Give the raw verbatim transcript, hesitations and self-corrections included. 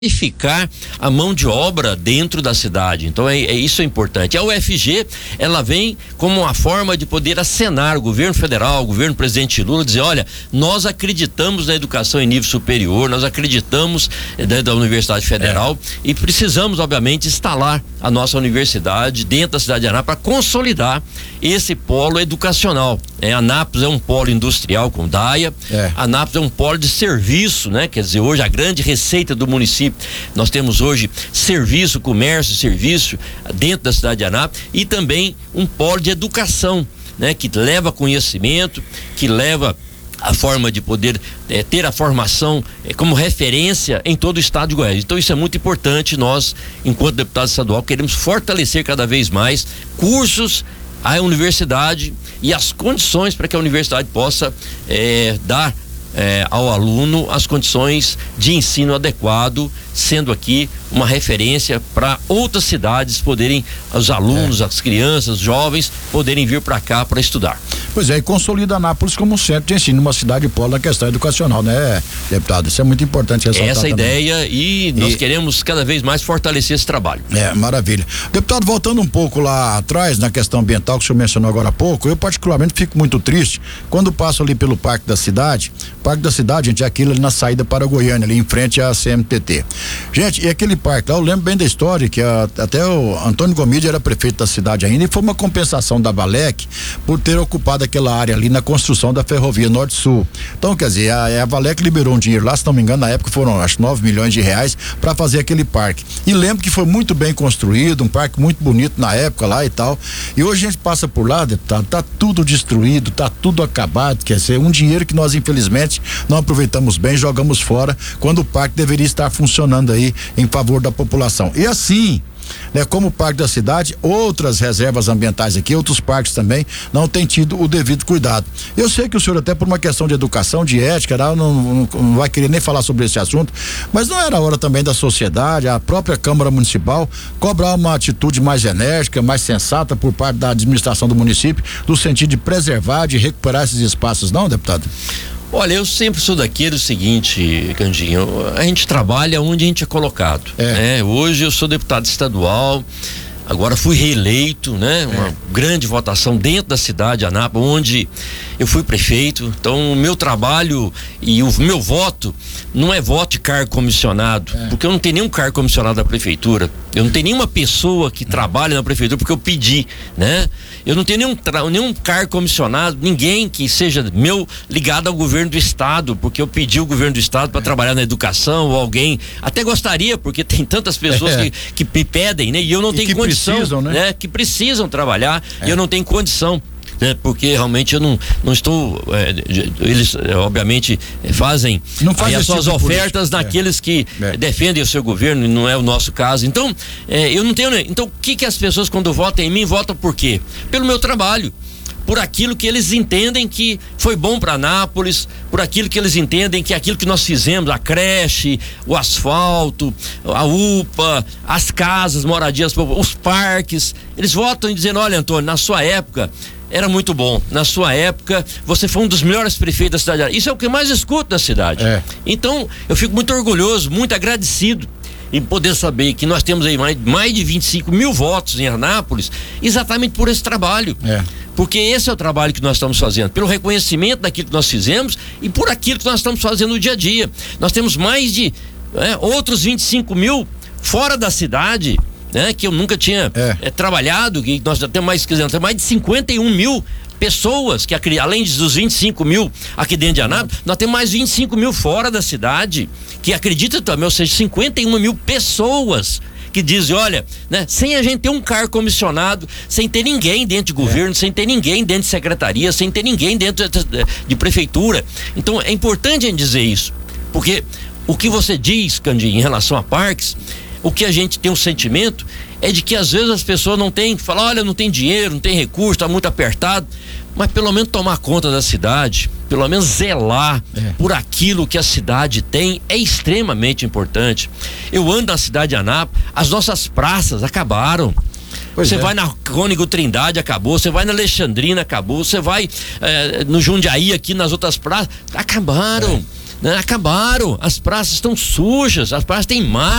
qualificar a mão de obra dentro da cidade. Então é, é isso é importante. A U F G, ela vem como uma forma de poder acenar o governo federal, o governo presidente Lula, dizer, olha, nós acreditamos na educação em nível superior, nós acreditamos da, da Universidade Federal é. e precisamos, obviamente, instalar a nossa universidade dentro da cidade de Anápolis para consolidar esse polo educacional. É, Anápolis é um polo industrial com D A I A, é. Anápolis é um polo de serviço, né? Quer dizer, hoje a grande receita do município, nós temos hoje serviço, comércio, serviço dentro da cidade de Anápolis e também um polo de educação, né? Que leva conhecimento, que leva a forma de poder é, ter a formação é, como referência em todo o estado de Goiás. Então isso é muito importante. Nós, enquanto deputado estadual, queremos fortalecer cada vez mais cursos, a universidade e as condições para que a universidade possa é, dar É, ao aluno as condições de ensino adequado, sendo aqui uma referência para outras cidades poderem, os alunos, é. as crianças, os jovens poderem vir para cá para estudar. Pois é, e consolida Anápolis como centro de ensino, uma cidade polo na questão educacional, né, deputado? Isso é muito importante ressaltar. Essa é a também. ideia e nós e... queremos cada vez mais fortalecer esse trabalho. É, maravilha. Deputado, voltando um pouco lá atrás na questão ambiental que o senhor mencionou agora há pouco, eu particularmente fico muito triste quando passo ali pelo Parque da Cidade. Parque da Cidade, gente, é aquilo ali na saída para Goiânia, ali em frente à C M T T. Gente, e aquele parque lá, eu lembro bem da história que a, até o Antônio Gomide era prefeito da cidade ainda e foi uma compensação da Valec por ter ocupado aquela área ali na construção da ferrovia Norte-Sul. Então, quer dizer, a, a Valec liberou um dinheiro lá, se não me engano, na época foram acho nove milhões de reais para fazer aquele parque. E lembro que foi muito bem construído, um parque muito bonito na época lá e tal. E hoje a gente passa por lá, deputado, tá tudo destruído, tá tudo acabado, quer dizer, um dinheiro que nós infelizmente não aproveitamos bem, jogamos fora, quando o parque deveria estar funcionando aí em favor da população. E assim, né, como o Parque da Cidade, outras reservas ambientais aqui, outros parques também não têm tido o devido cuidado. Eu sei que o senhor, até por uma questão de educação, de ética, não, não, não vai querer nem falar sobre esse assunto, mas não era hora também da sociedade, a própria Câmara Municipal, cobrar uma atitude mais enérgica, mais sensata por parte da administração do município, no sentido de preservar, de recuperar esses espaços, não, deputado? Olha, eu sempre sou daquele seguinte, Candinho, a gente trabalha onde a gente é colocado. É. Né? Hoje eu sou deputado estadual, agora fui reeleito, né? Uma é. grande votação dentro da cidade de Anápolis, onde eu fui prefeito. Então o meu trabalho e o meu voto não é voto de cargo comissionado, é. porque eu não tenho nenhum cargo comissionado da prefeitura. Eu não tenho nenhuma pessoa que é. trabalha na prefeitura porque eu pedi, né? Eu não tenho nenhum, tra- nenhum cargo comissionado, ninguém que seja meu ligado ao governo do estado, porque eu pedi o governo do estado para é. trabalhar na educação ou alguém. Até gostaria, porque tem tantas pessoas é. que, que me pedem, né? E eu não e tenho condição, precisam, né? né? Que precisam trabalhar é. e eu não tenho condição. Né, porque realmente eu não, não estou, é, eles é, obviamente fazem faz as suas tipo ofertas político. naqueles é. que é. defendem o seu governo, e não é o nosso caso. Então, é, eu não tenho. Então, o que que as pessoas quando votam em mim, votam por quê? Pelo meu trabalho, por aquilo que eles entendem que foi bom para Anápolis, por aquilo que eles entendem que aquilo que nós fizemos, a creche, o asfalto, a U P A, as casas, moradias, os parques, eles votam dizendo, olha, Antônio, na sua época era muito bom. Na sua época, você foi um dos melhores prefeitos da cidade. Isso é o que eu mais escuto da cidade. É. Então, eu fico muito orgulhoso, muito agradecido em poder saber que nós temos aí mais, mais de vinte e cinco mil votos em Anápolis, exatamente por esse trabalho. É. Porque esse é o trabalho que nós estamos fazendo, pelo reconhecimento daquilo que nós fizemos e por aquilo que nós estamos fazendo no dia a dia. Nós temos mais de é, outros vinte e cinco mil fora da cidade, né, que eu nunca tinha é. É, trabalhado, que nós já temos mais, quer dizer, temos mais de cinquenta e um mil pessoas, que além dos vinte e cinco mil aqui dentro de Anápolis, nós temos mais vinte e cinco mil fora da cidade, que acreditam também, ou seja, cinquenta e uma mil pessoas que dizem, olha, né, sem a gente ter um cargo comissionado, sem ter ninguém dentro de governo, é. sem ter ninguém dentro de secretaria, sem ter ninguém dentro de, de, de prefeitura. Então é importante a gente dizer isso, porque o que você diz, Candinho, em relação a parques, o que a gente tem um sentimento é de que às vezes as pessoas não têm, falam, olha, não tem dinheiro, não tem recurso, está muito apertado, mas pelo menos tomar conta da cidade, pelo menos zelar é. por aquilo que a cidade tem é extremamente importante. Eu ando na cidade de Anápolis, as nossas praças acabaram. Pois você é. vai na Cônigo Trindade, acabou. Você vai na Alexandrina, acabou. Você vai é, no Jundiaí, aqui nas outras praças, acabaram. É. né? Acabaram, as praças estão sujas, as praças têm mato.